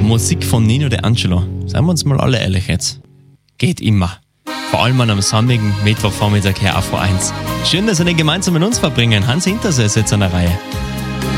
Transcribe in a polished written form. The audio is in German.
Musik von Nino D'Angelo, seien wir uns mal alle ehrlich jetzt, geht immer. Vor allem an einem sonnigen Mittwochvormittag hier auf V1. Schön, dass ihr den gemeinsam mit uns verbringen. Hans Hinterseer ist jetzt an der Reihe.